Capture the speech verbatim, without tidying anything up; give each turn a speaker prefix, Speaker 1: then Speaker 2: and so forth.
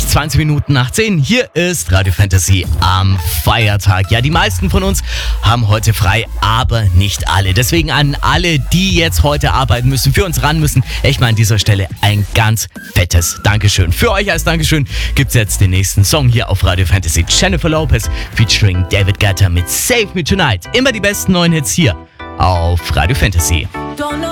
Speaker 1: zwanzig Minuten nach zehn. Hier ist Radio Fantasy am Feiertag. Ja, die meisten von uns haben heute frei, aber nicht alle. Deswegen an alle, die jetzt heute arbeiten müssen, für uns ran müssen, echt mal an dieser Stelle ein ganz fettes Dankeschön. Für euch als Dankeschön gibt's jetzt den nächsten Song hier auf Radio Fantasy. Jennifer Lopez featuring David Guetta mit Save Me Tonight. Immer die besten neuen Hits hier auf Radio Fantasy.